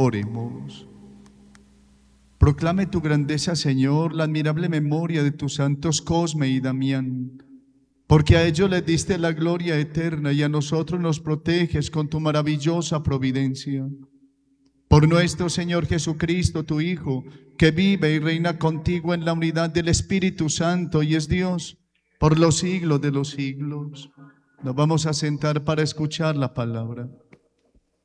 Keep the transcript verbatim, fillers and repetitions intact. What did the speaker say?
Oremos. Proclame tu grandeza, Señor, la admirable memoria de tus santos Cosme y Damián, porque a ellos les diste la gloria eterna y a nosotros nos proteges con tu maravillosa providencia. Por nuestro Señor Jesucristo, tu Hijo, que vive y reina contigo en la unidad del Espíritu Santo y es Dios por los siglos de los siglos. Nos vamos a sentar para escuchar la palabra.